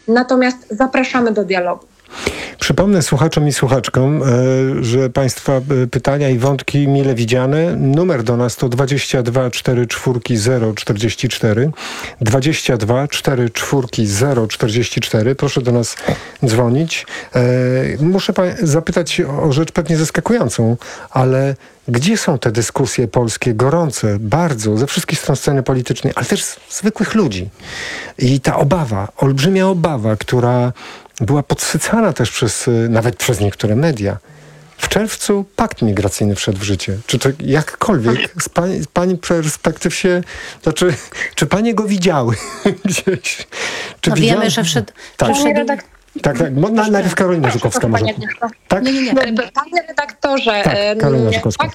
natomiast zapraszamy do dialogu. Przypomnę słuchaczom i słuchaczkom, że Państwa pytania i wątki mile widziane. Numer do nas to 22 44 044. 22 44 044. Proszę do nas dzwonić. Muszę zapytać o rzecz pewnie zaskakującą, ale gdzie są te dyskusje polskie gorące, bardzo, ze wszystkich stron sceny politycznej, ale też zwykłych ludzi? I ta obawa, olbrzymia obawa, która była podsycana też nawet przez niektóre media. W czerwcu pakt migracyjny wszedł w życie. Czy to jakkolwiek z pani perspektyw czy panie go widziały gdzieś? Czy wiemy, że wszedł... Tak. Tak. Najpierw Karolina Żukowska może. Tak? Nie. Panie redaktorze, Karolina Żukowska.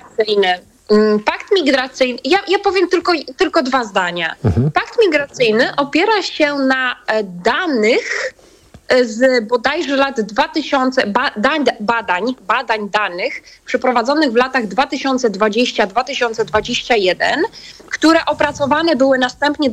Pakt migracyjny, ja powiem tylko dwa zdania. Pakt migracyjny opiera się na danych z bodajże lat 2000, badań danych przeprowadzonych w latach 2020-2021, które opracowane były następnie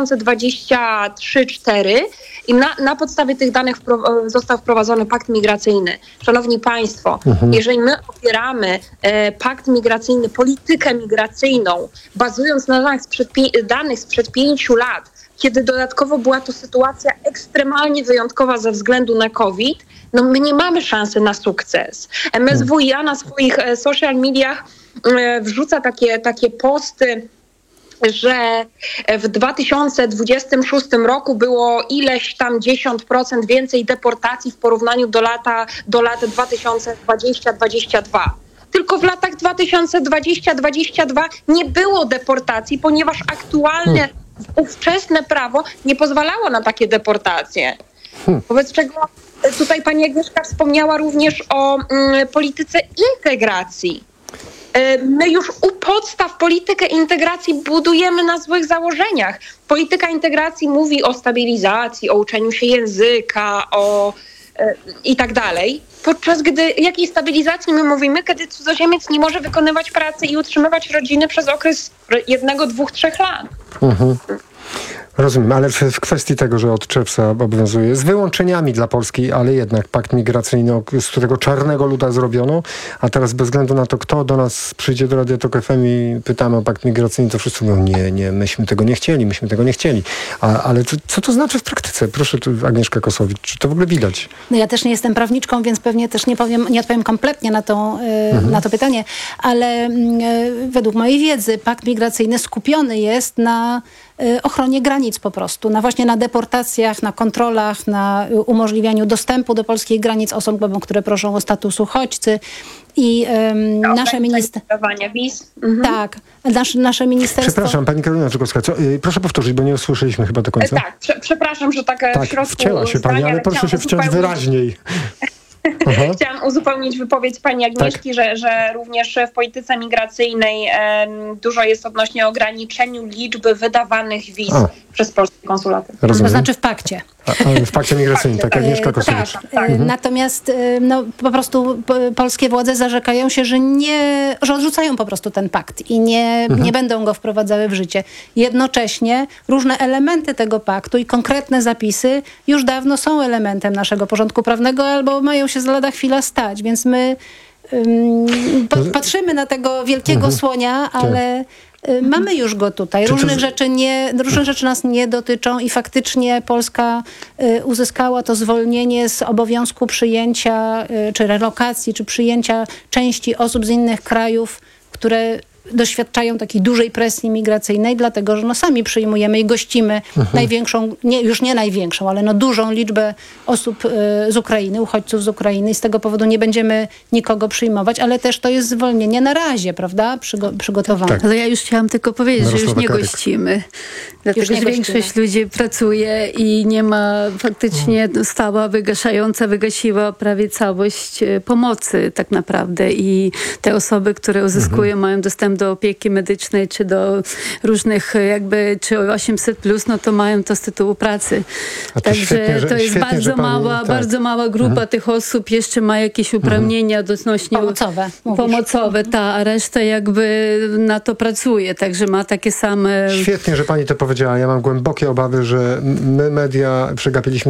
2023-2024 i na podstawie tych danych został wprowadzony pakt migracyjny. Szanowni Państwo, jeżeli my opieramy pakt migracyjny, politykę migracyjną, bazując na danych sprzed 5 lat, kiedy dodatkowo była to sytuacja ekstremalnie wyjątkowa ze względu na COVID, my nie mamy szansy na sukces. MSWiA na swoich social mediach wrzuca takie posty, że w 2026 roku było ileś tam 10% więcej deportacji w porównaniu do lat 2020-2022. Tylko w latach 2020-2022 nie było deportacji, ponieważ aktualne ówczesne prawo nie pozwalało na takie deportacje. Wobec czego tutaj pani Agnieszka wspomniała również o polityce integracji. My już u podstaw politykę integracji budujemy na złych założeniach. Polityka integracji mówi o stabilizacji, o uczeniu się języka, i tak dalej. Podczas gdy jakiej stabilizacji my mówimy, kiedy cudzoziemiec nie może wykonywać pracy i utrzymywać rodziny przez okres 1, 2, 3 lat. Rozumiem, ale w kwestii tego, że od czerwca obowiązuje, z wyłączeniami dla Polski, ale jednak pakt migracyjny, z którego czarnego luda zrobiono, a teraz bez względu na to, kto do nas przyjdzie do Radia Tok FM i pytamy o pakt migracyjny, to wszyscy mówią, nie, myśmy tego nie chcieli. Ale co to znaczy w praktyce? Proszę tu Agnieszka Kosowicz, czy to w ogóle widać? Ja też nie jestem prawniczką, więc pewnie też nie odpowiem kompletnie na to pytanie, ale według mojej wiedzy pakt migracyjny skupiony jest na ochronie granic po prostu, właśnie na deportacjach, na kontrolach, na umożliwianiu dostępu do polskich granic osobom, które proszą o status uchodźcy. I nasze ministerstwo... wiz. Tak, nasze ministerstwo... Przepraszam, pani Karolina Żukowska, proszę powtówczyć, bo nie usłyszeliśmy chyba do końca. Przepraszam, że w środku wcięła się pani, ale proszę się wciąć wyraźniej. Chciałam uzupełnić wypowiedź pani Agnieszki, że również w polityce migracyjnej dużo jest odnośnie ograniczeniu liczby wydawanych wiz przez polskie konsulaty. Rozumiem. To znaczy w pakcie. W pakcie migracyjnym, tak, Agnieszka Kosowicz. Natomiast po prostu polskie władze zarzekają się, że odrzucają po prostu ten pakt i nie będą go wprowadzały w życie. Jednocześnie różne elementy tego paktu i konkretne zapisy już dawno są elementem naszego porządku prawnego albo mają się za lada chwila stać, więc my patrzymy na tego wielkiego słonia, ale mamy już go tutaj. Różne rzeczy nas nie dotyczą i faktycznie Polska uzyskała to zwolnienie z obowiązku przyjęcia, czy relokacji, czy przyjęcia części osób z innych krajów, które doświadczają takiej dużej presji migracyjnej, dlatego że sami przyjmujemy i gościmy największą, już nie największą, ale dużą liczbę osób z Ukrainy, uchodźców z Ukrainy i z tego powodu nie będziemy nikogo przyjmować, ale też to jest zwolnienie na razie, prawda? Przygotowane. Tak. Ale ja już chciałam tylko powiedzieć, że już nie gościmy. Dlatego, że większość ludzi pracuje i nie ma faktycznie stała wygasiła prawie całość pomocy tak naprawdę i te osoby, które uzyskują, mają dostęp do opieki medycznej, czy do różnych czy 800+, to mają to z tytułu pracy. Także to jest bardzo mała grupa tych osób, jeszcze ma jakieś uprawnienia odnośnie pomocowe, a reszta na to pracuje, także ma takie same... Świetnie, że pani to powiedziała. Ja mam głębokie obawy, że my media przegapiliśmy